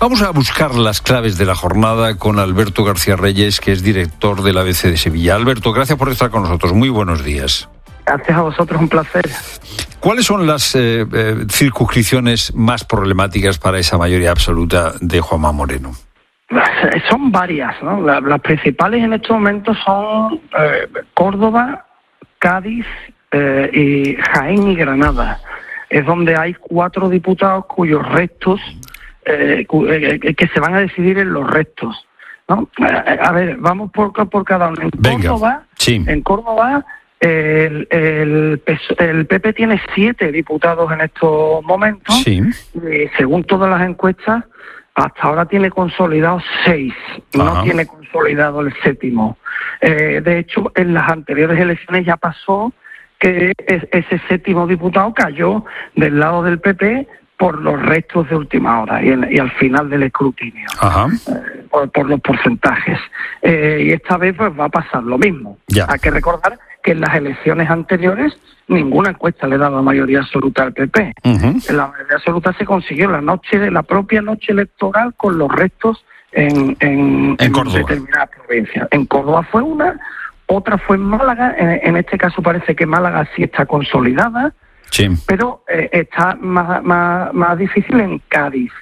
Vamos a buscar las claves de la jornada con Alberto García Reyes, que es director del ABC de Sevilla. Alberto, gracias por estar con nosotros. Muy buenos días. Gracias a vosotros, un placer. ¿Cuáles son las circunscripciones más problemáticas para esa mayoría absoluta de Juanma Moreno? Son varias, ¿no? Las principales en estos momentos son Córdoba, Cádiz y Jaén y Granada. Es donde hay 4 diputados cuyos restos, que se van a decidir en los restos, ¿no? A ver, vamos por cada uno. En Córdoba, el PP tiene 7 diputados en estos momentos. Sí. Y según todas las encuestas, hasta ahora tiene consolidados 6, no tiene consolidado el 7º. De hecho, en las anteriores elecciones ya pasó que ese 7º diputado cayó del lado del PP por los restos de última hora y al final del escrutinio, por los porcentajes. Y esta vez pues va a pasar lo mismo. Ya. Hay que recordar que en las elecciones anteriores ninguna encuesta le daba mayoría absoluta al PP. La mayoría absoluta se consiguió la propia noche electoral con los restos en determinadas provincias. En Córdoba fue una, otra fue en Málaga. En este caso parece que Málaga sí está consolidada, pero está más difícil en Cádiz.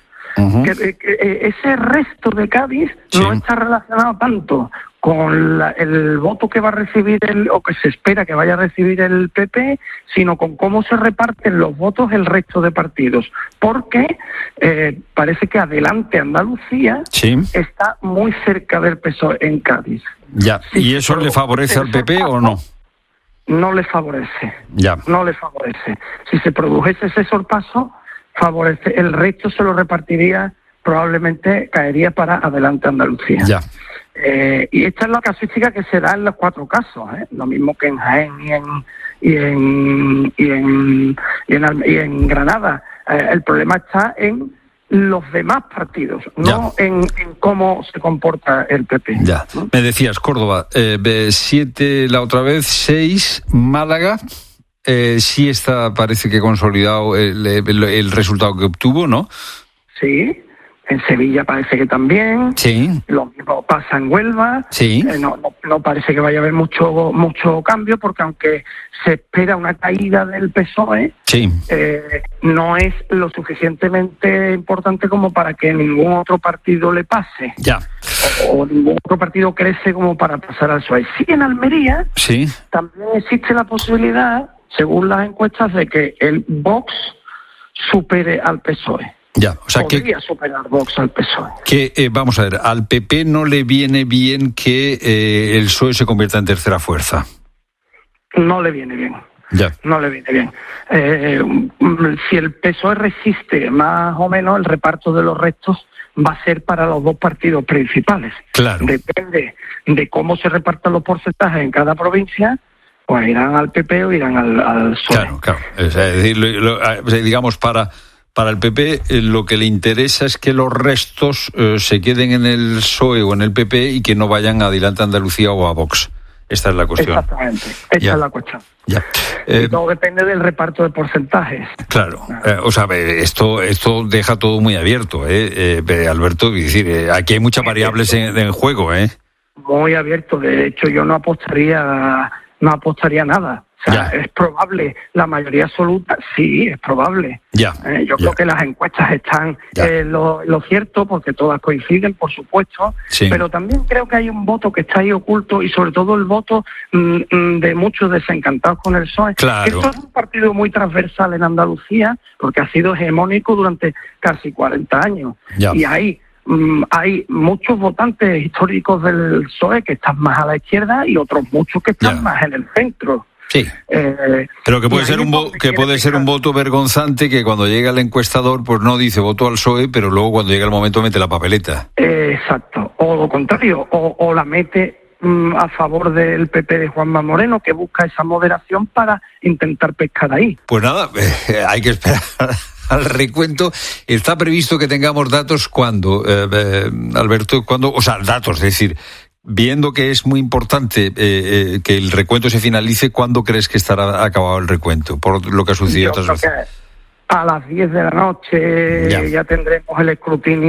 Ese resto de Cádiz no está relacionado tanto con el voto que va a recibir o que se espera que vaya a recibir el PP, sino con cómo se reparten los votos el resto de partidos, porque parece que Adelante Andalucía está muy cerca del PSOE en Cádiz. Ya. ¿Y eso le favorece al PP o no? No le favorece. No le favorece. Si se produjese ese sorpaso, favorece. El resto se lo repartiría, probablemente caería para Adelante Andalucía. Ya. Y esta es la casuística que se da en los 4 casos, lo mismo que en Jaén y en Granada. El problema está en los demás partidos, no en cómo se comporta el PP. Ya. ¿No? Me decías, Córdoba, 7 la otra vez, 6, Málaga, sí está, parece que consolidado el resultado que obtuvo, ¿no? Sí. En Sevilla parece que también. Sí. Lo mismo pasa en Huelva. Sí. No parece que vaya a haber mucho cambio, porque aunque se espera una caída del PSOE, no es lo suficientemente importante como para que ningún otro partido le pase. Ya. O ningún otro partido crece como para pasar al PSOE. Sí, en Almería también existe la posibilidad, según las encuestas, de que el Vox supere al PSOE. Ya, o sea, podría superar Vox al PSOE. Vamos a ver, al PP no le viene bien que el PSOE se convierta en tercera fuerza. No le viene bien. Ya. No le viene bien. Si el PSOE resiste más o menos, el reparto de los restos va a ser para los 2 partidos principales. Claro. Depende de cómo se repartan los porcentajes en cada provincia, pues irán al PP o irán al PSOE. Claro. Es decir, digamos, para el PP lo que le interesa es que los restos se queden en el PSOE o en el PP y que no vayan a Adelante Andalucía o a Vox. Esta es la cuestión. Exactamente, esa es la cuestión. Ya. Y todo depende del reparto de porcentajes. Claro, o sea, esto deja todo muy abierto, Alberto. Es decir, aquí hay muchas variables en juego, Muy abierto. De hecho, yo no apostaría nada. O sea, es probable, la mayoría absoluta, sí, es probable. Yo creo que las encuestas están lo cierto, porque todas coinciden, por supuesto, pero también creo que hay un voto que está ahí oculto, y sobre todo el voto de muchos desencantados con el PSOE. Claro. Esto es un partido muy transversal en Andalucía, porque ha sido hegemónico durante casi 40 años. Y hay muchos votantes históricos del PSOE que están más a la izquierda y otros muchos que están más en el centro. Sí, pero que puede ser un voto vergonzante, que cuando llega el encuestador pues no dice voto al PSOE, pero luego cuando llega el momento mete la papeleta. Exacto, o lo contrario, o la mete a favor del PP de Juanma Moreno, que busca esa moderación para intentar pescar ahí. Pues nada, hay que esperar al recuento. Está previsto que tengamos datos cuando, Alberto, datos, es decir, viendo que es muy importante que el recuento se finalice, ¿cuándo crees que estará acabado el recuento? Por lo que ha sucedido otras veces. A las 10 de la noche ya tendremos el escrutinio